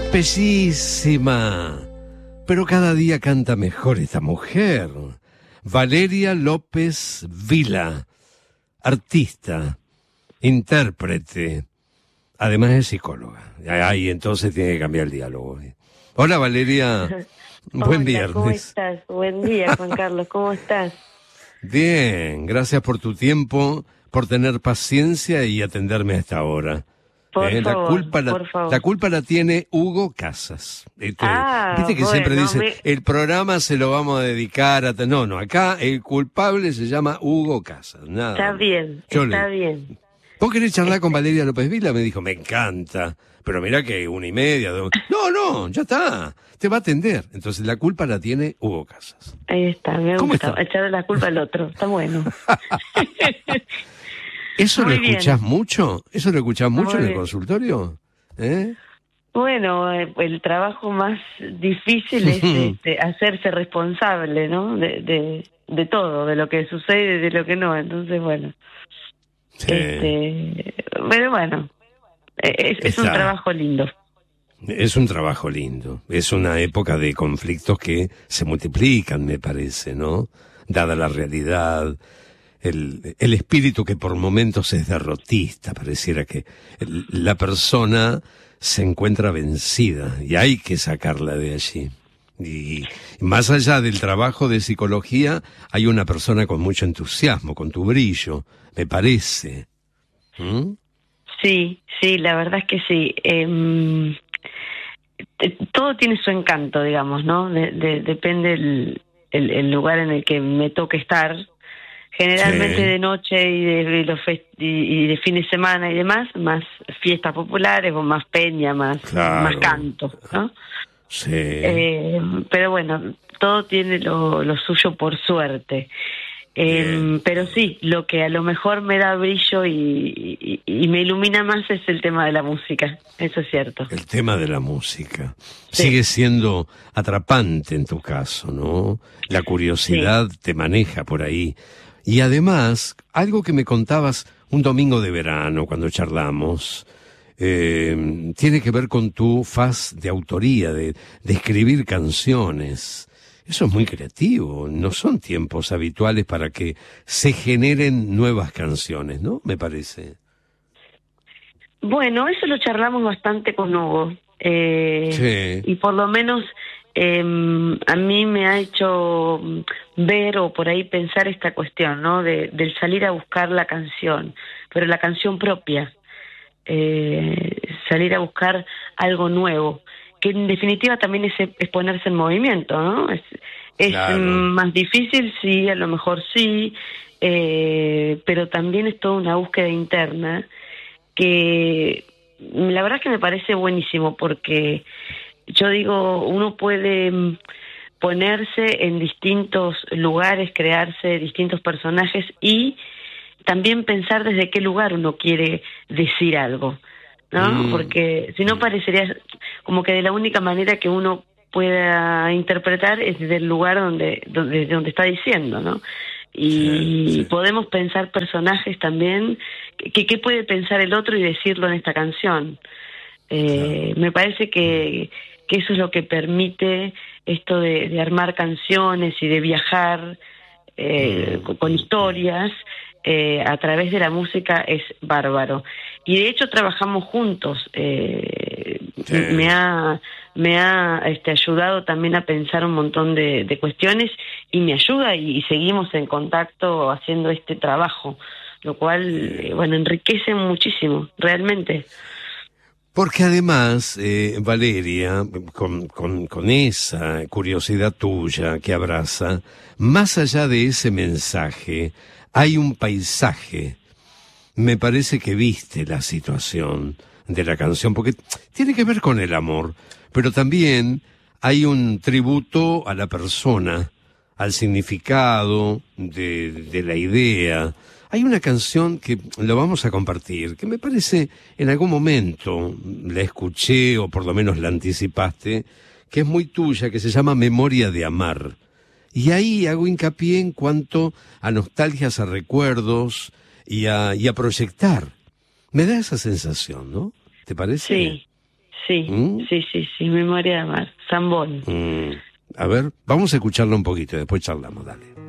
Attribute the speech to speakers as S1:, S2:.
S1: Bellísima, pero cada día canta mejor esta mujer. Valeria López Vila, artista, intérprete, además es psicóloga. Ahí entonces tiene que cambiar el diálogo. Hola Valeria, buen viernes.
S2: ¿Cómo estás? Buen día, Juan Carlos, ¿cómo estás?
S1: Bien, gracias por tu tiempo, por tener paciencia y atenderme a esta hora.
S2: Por favor.
S1: La culpa la tiene Hugo Casas. Viste que
S2: bueno,
S1: siempre dice, el programa se lo vamos a dedicar a... No, acá el culpable se llama Hugo Casas. Nada.
S2: Está bien, bien.
S1: ¿Vos querés charlar con Valeria López Vila? Me dijo, me encanta. Pero mirá que 1:30, 2... No, ya está. Te va a atender. Entonces la culpa la tiene Hugo Casas.
S2: Ahí está, me
S1: ¿Cómo
S2: gusta.
S1: está?
S2: Echarle la culpa al otro. Está bueno.
S1: ¿Eso
S2: Muy
S1: lo escuchás
S2: bien.
S1: mucho? ¿Eso lo escuchás mucho
S2: Muy
S1: en el
S2: bien.
S1: consultorio?
S2: Bueno, el trabajo más difícil es hacerse responsable, ¿no? De todo, de lo que sucede y de lo que no. Entonces, bueno.
S1: Sí.
S2: Pero bueno, es un trabajo lindo.
S1: Es un trabajo lindo. Es una época de conflictos que se multiplican, me parece, ¿no? Dada la realidad, el espíritu que por momentos es derrotista, pareciera que la persona se encuentra vencida y hay que sacarla de allí. Y más allá del trabajo de psicología, hay una persona con mucho entusiasmo, con tu brillo, me parece. ¿Mm?
S2: Sí, la verdad es que sí. Todo tiene su encanto, digamos, ¿no? Depende el lugar en el que me toque estar. Generalmente
S1: Sí.
S2: de noche y de fin de semana y demás, más fiestas populares o más peña, más canto, ¿no?
S1: Sí.
S2: Pero bueno, todo tiene lo suyo por suerte. Pero sí, lo que a lo mejor me da brillo y me ilumina más es el tema de la música, eso es cierto.
S1: El tema de la música
S2: Sí.
S1: sigue siendo atrapante en tu caso, ¿no? La curiosidad te maneja por ahí. Y además, algo que me contabas un domingo de verano cuando charlamos, tiene que ver con tu faz de autoría, de escribir canciones. Eso es muy creativo, no son tiempos habituales para que se generen nuevas canciones, ¿no? Me parece.
S2: Bueno, eso lo charlamos bastante con Hugo.
S1: Sí.
S2: Y por lo menos a mí me ha hecho ver o por ahí pensar esta cuestión, ¿no? Del salir a buscar la canción, pero la canción propia. Salir a buscar algo nuevo, que en definitiva también es ponerse en movimiento, ¿no? Es
S1: Claro.
S2: más difícil, sí, a lo mejor sí, pero también es toda una búsqueda interna que la verdad es que me parece buenísimo, porque yo digo, uno puede ponerse en distintos lugares, crearse distintos personajes y también pensar desde qué lugar uno quiere decir algo, ¿no? Porque si no parecería como que de la única manera que uno pueda interpretar es desde el lugar donde está diciendo, ¿no? Y
S1: Sí.
S2: podemos pensar personajes también, qué puede pensar el otro y decirlo en esta canción. Me parece que eso es lo que permite esto de armar canciones y de viajar con historias a través de la música, es bárbaro. Y de hecho trabajamos juntos.
S1: Sí.
S2: Me ha ayudado también a pensar un montón de cuestiones y me ayuda y seguimos en contacto haciendo este trabajo, lo cual, bueno, enriquece muchísimo, realmente.
S1: Porque además, Valeria, con esa curiosidad tuya que abraza, más allá de ese mensaje, hay un paisaje. Me parece que viste la situación de la canción, porque tiene que ver con el amor, pero también hay un tributo a la persona, al significado de la idea. Hay una canción que la vamos a compartir, que me parece en algún momento la escuché o por lo menos la anticipaste, que es muy tuya, que se llama Memoria de Amar. Y ahí hago hincapié en cuanto a nostalgias, a recuerdos y a proyectar. Me da esa sensación, ¿no? ¿Te parece?
S2: Sí, sí, Memoria de Amar, Zambón.
S1: A ver, vamos a escucharlo un poquito, después charlamos, dale.